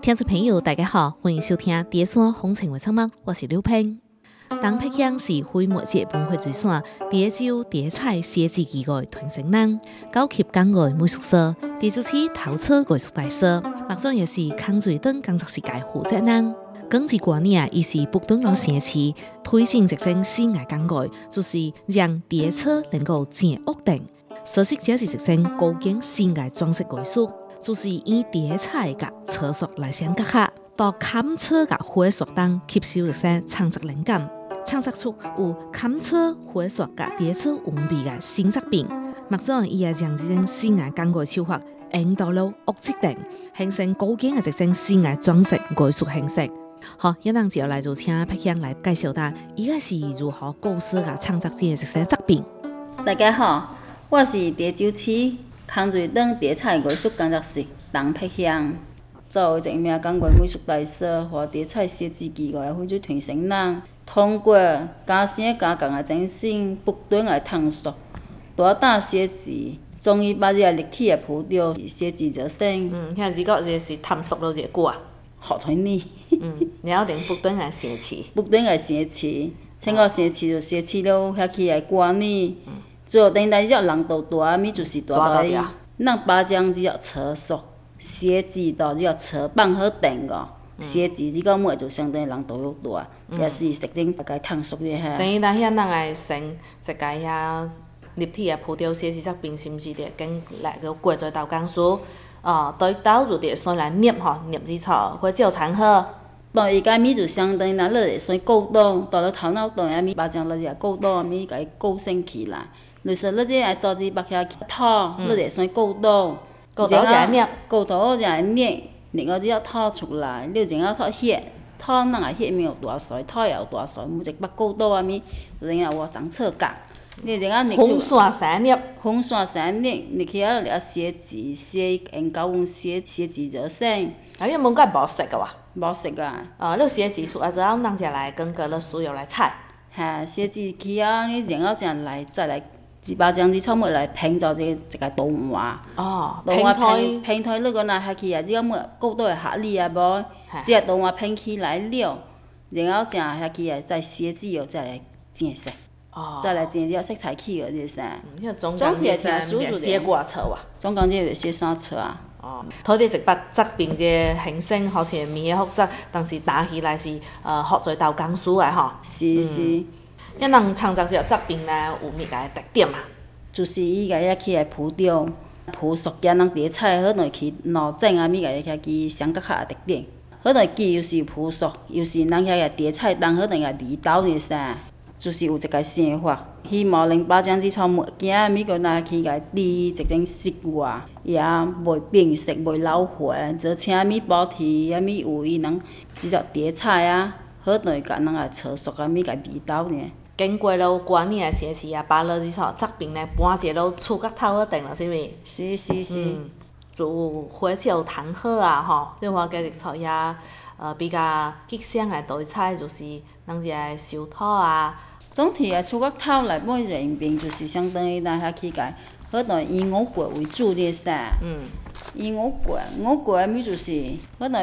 听众朋友，大家好，欢迎收听《第山风情话节目》，我是刘平。东北乡是非物质文化遗产，第酒、第菜、写字技艺传承人，高级工艺美术社，第主持陶瓷艺术大师，目前也是康水等工作世界负责人。更之过年，伊是不断老城市推进一种新的工艺，就是让叠车能够正稳定。设计这是一种高精新的装饰艺术。就是以叠菜甲车塑来相结合，到砍车甲灰塑中吸收一些创作灵感，创作出有砍车、灰塑甲叠车韵味的新作品。目前，伊也将这种新的工艺手法引到了屋质顶，形成高精的一种新的装饰艺术形式。好，一人就来就请佩香来介绍他，伊个是如何构思甲创作这些作品。 大家好，我是第九市康瑞等叠菜艺术工作室董佩香，作为一名工艺美术大师和叠菜设计技艺的分水传承人，通过加深加工的精神，不断的探索，大胆设计，终于把这个立体的浮雕设计成成。 像这个就是探索了一个啊， 好团呢。 然后不断的设计， 不断的设计，整个设计就设计了遐起的歌呢。最后等来只人大大咪就是大大的，咱把将只个车速设计到只个车放好定个，设计这个物就相当于人大又大，也是实证大概探索一下。 等于咱遐咱来先一个遐立体的浮雕设计作品，是毋是得跟来个过做豆工书？对豆就得先来捏吼，捏之后或者有弹好。 到伊个咪就相当于咱咧先构刀，到了头脑当下咪把将了只构刀咪甲伊构成起来。就是你这来做只把遐土，你得先构刀， 构刀才捏， 构刀才捏，然后只要土出来，你前后土血，土咱也血咪有大细，土也有大细，每一把构刀啊咪，然后我长侧角，你前后捏出。 红线三捏， 红线三捏，你去遐了设计，用高温设计就成。 啊，伊门甲无色个哇？ 无色啊。 你设计出来之后，咱才来跟个了需要来采。 哈，设计去啊，你然后才来再来。一把姜子草木来拼做一个图案。图案拼推，你讲若下去啊，这个木构刀会合理啊无？这个图案拼起来了，然后才下去啊，再设计哦，再来正色。再来正这色彩起个这啥？ 总共也是写偌册哇？ 总共这就写3册啊。 土地一把作品这形成好像面的复杂，但是打起来是学做豆工书的吼。 是。 咱人创作这个作品呢，有物个特点嘛？ 就是伊个遐起来浮雕、朴素件人叠菜，好两去脑整啊，咪个遐去相结合的特点。好两记又是朴素，又是咱遐个叠菜当好两个味道呢啥，就是有一个想法，希望能把将这草物件咪个拿去个滴一种习惯，也袂变色、袂老化，而且咪保持也咪有伊人即个叠菜啊，好两个咱个车速啊咪个味道呢。 经过了过年的设计啊，把了之后作品呢搬一路厝角头好定了，是毋是？ 是。 就花椒弹好啊吼，你看家己厝遐比较吉祥的道菜就是咱只个寿土啊。 总体个厝角头内每人面就是相当于咱遐起个，好当烟雾粿为主的啥？烟雾粿，烟雾粿咪就是好当